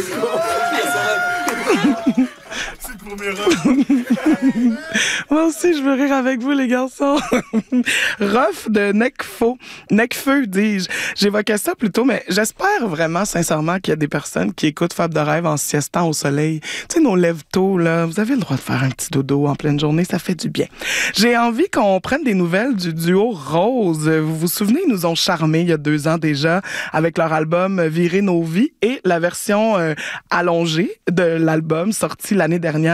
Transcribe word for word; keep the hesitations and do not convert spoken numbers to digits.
C'est pour mes robes. Moi aussi, je veux rire avec vous, les garçons. Ruff de Necfeu. Necfeu, dis-je. J'évoquais ça plus tôt, mais j'espère vraiment, sincèrement, qu'il y a des personnes qui écoutent Fab de rêve en siestant au soleil. Tu sais, nos lève-tôt, là, vous avez le droit de faire un petit dodo en pleine journée, ça fait du bien. J'ai envie qu'on prenne des nouvelles du duo Rose. Vous vous souvenez, ils nous ont charmés il y a deux ans déjà avec leur album Virer nos vies et la version euh, allongée de l'album sorti l'année dernière.